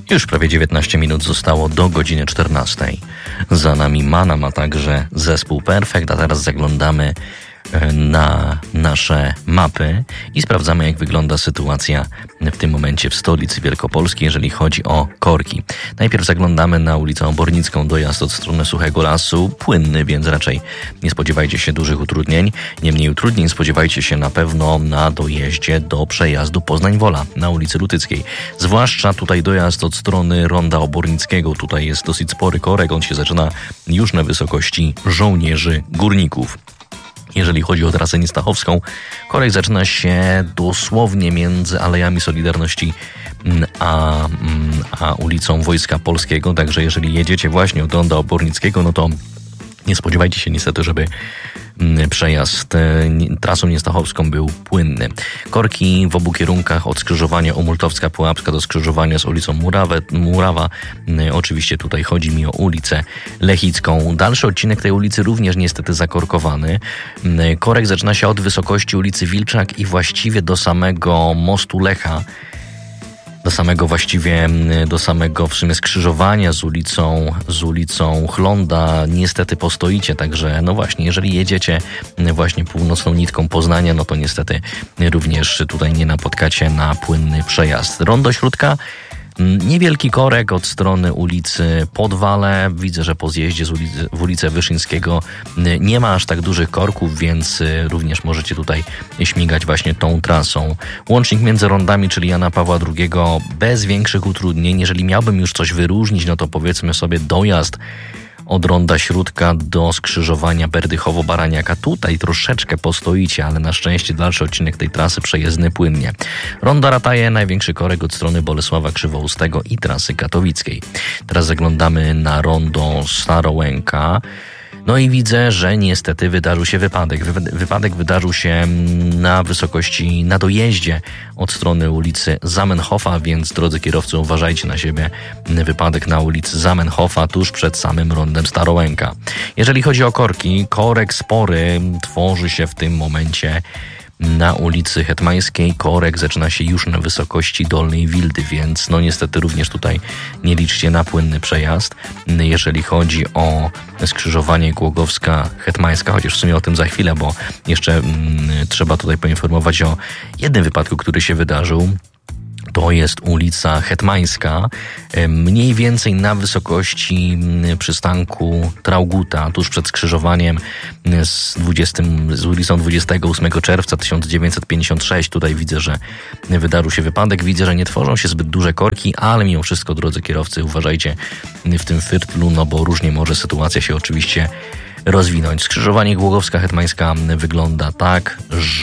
Już prawie 19 minut zostało do godziny 14. Za nami Manam, a także zespół Perfekt, a teraz zaglądamy na nasze mapy i sprawdzamy, jak wygląda sytuacja w tym momencie w stolicy wielkopolskiej, jeżeli chodzi o korki. Najpierw zaglądamy na ulicę Obornicką, dojazd od strony Suchego Lasu, płynny, więc raczej nie spodziewajcie się dużych utrudnień. Niemniej utrudnień spodziewajcie się na pewno na dojeździe do przejazdu Poznań-Wola na ulicy Lutyckiej. Zwłaszcza tutaj dojazd od strony Ronda Obornickiego. Tutaj jest dosyć spory korek, on się zaczyna już na wysokości Żołnierzy Górników. Jeżeli chodzi o trasę niestachowską, korek zaczyna się dosłownie między Alejami Solidarności a ulicą Wojska Polskiego, także jeżeli jedziecie właśnie od Ronda Obornickiego, no to nie spodziewajcie się niestety, żeby przejazd trasą niestachowską był płynny. Korki w obu kierunkach od skrzyżowania Omultowska Pułapska do skrzyżowania z ulicą Murawa. Oczywiście tutaj chodzi mi o ulicę Lechicką. Dalszy odcinek tej ulicy również niestety zakorkowany. Korek zaczyna się od wysokości ulicy Wilczak i właściwie do samego mostu Lecha. Do samego w sumie skrzyżowania z ulicą Chlonda niestety postoicie, także no właśnie, jeżeli jedziecie właśnie północną nitką Poznania, no to niestety również tutaj nie napotkacie na płynny przejazd. Rondo Śródka, niewielki korek od strony ulicy Podwale. Widzę, że po zjeździe w ulicę Wyszyńskiego nie ma aż tak dużych korków, więc również możecie tutaj śmigać właśnie tą trasą. Łącznik między rondami, czyli Jana Pawła II, bez większych utrudnień. Jeżeli miałbym już coś wyróżnić, no to powiedzmy sobie dojazd od Ronda Śródka do skrzyżowania Berdychowo-Baraniaka. Tutaj troszeczkę postoicie, ale na szczęście dalszy odcinek tej trasy przejezdny płynnie. Rondo Rataje, największy korek od strony Bolesława Krzywoustego i trasy katowickiej. Teraz zaglądamy na rondo Starołęka. No i widzę, że niestety wydarzył się wypadek. Wypadek wydarzył się na dojeździe od strony ulicy Zamenhofa, więc drodzy kierowcy, uważajcie na siebie. Wypadek na ulicy Zamenhofa tuż przed samym rondem Starołęka. Jeżeli chodzi o korki, korek spory tworzy się w tym momencie na ulicy Hetmańskiej. Korek zaczyna się już na wysokości Dolnej Wildy, więc no niestety również tutaj nie liczcie na płynny przejazd. Jeżeli chodzi o skrzyżowanie Głogowska-Hetmańska, chociaż w sumie o tym za chwilę, bo jeszcze trzeba tutaj poinformować o jednym wypadku, który się wydarzył. To jest ulica Hetmańska, mniej więcej na wysokości przystanku Trauguta, tuż przed skrzyżowaniem z ulicą 28 czerwca 1956. Tutaj widzę, że wydarzył się wypadek. Widzę, że nie tworzą się zbyt duże korki, ale mimo wszystko, drodzy kierowcy, uważajcie w tym Fyrtlu, no bo różnie może sytuacja się oczywiście rozwinąć. Skrzyżowanie Głogowska-Hetmańska wygląda tak,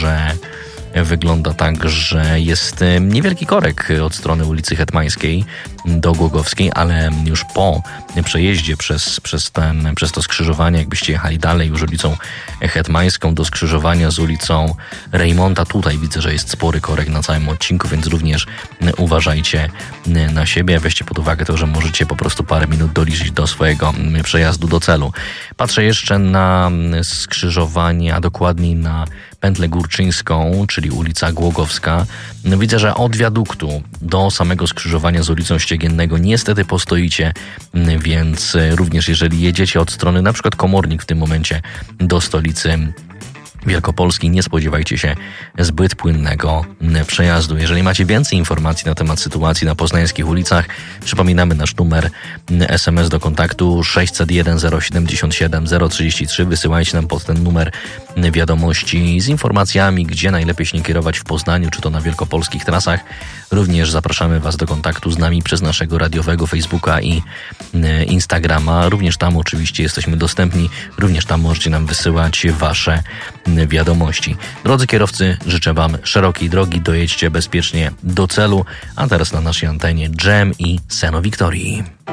że jest niewielki korek od strony ulicy Hetmańskiej do Głogowskiej, ale już po przejeździe przez to skrzyżowanie, jakbyście jechali dalej już ulicą Hetmańską do skrzyżowania z ulicą Rejmonta, tutaj widzę, że jest spory korek na całym odcinku, więc również uważajcie na siebie. Weźcie pod uwagę to, że możecie po prostu parę minut doliczyć do swojego przejazdu do celu. Patrzę jeszcze na skrzyżowanie, a dokładniej na pętlę Górczyńską, czyli ulica Głogowska. Widzę, że od wiaduktu do samego skrzyżowania z ulicą Ściegiennego niestety postoicie, więc również jeżeli jedziecie od strony na przykład Komornik w tym momencie do stolicy Wielkopolski, nie spodziewajcie się zbyt płynnego przejazdu. Jeżeli macie więcej informacji na temat sytuacji na poznańskich ulicach, przypominamy nasz numer SMS do kontaktu 601 077 033. Wysyłajcie nam pod ten numer wiadomości z informacjami, gdzie najlepiej się kierować w Poznaniu, czy to na wielkopolskich trasach. Również zapraszamy Was do kontaktu z nami przez naszego radiowego Facebooka i Instagrama. Również tam oczywiście jesteśmy dostępni. Również tam możecie nam wysyłać Wasze wiadomości. Drodzy kierowcy, życzę Wam szerokiej drogi, dojedźcie bezpiecznie do celu, a teraz na naszej antenie Dżem i Seno Wiktorii.